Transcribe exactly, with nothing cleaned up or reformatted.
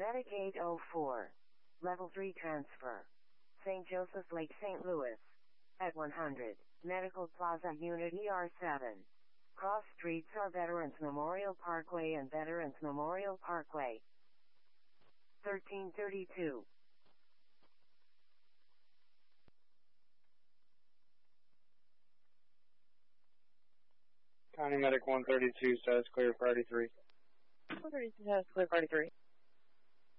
Medic eight oh four. Level three transfer. Saint Joseph Lake, Saint Louis. At one hundred, Medical Plaza Unit E R seven. Cross streets are Veterans Memorial Parkway and Veterans Memorial Parkway. thirteen thirty-two. County Medic one thirty-two, status clear, priority three. one thirty-two, status clear, priority three.